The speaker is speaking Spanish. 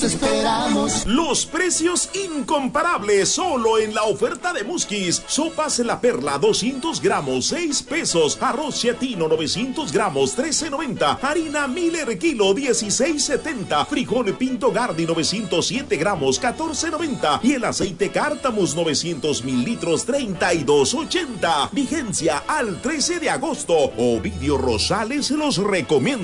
Esperamos. Los precios incomparables solo en la oferta de Muskis. Sopas La Perla 200 gramos 6 pesos. Arroz Chatino 900 gramos 13.90. Harina Miller kilo 16.70. Frijol Pinto Gardi 907 gramos 14.90. Y el aceite Cártamus 900 mililitros 32.80. Vigencia al 13 de agosto. Ovidio Rosales los recomienda.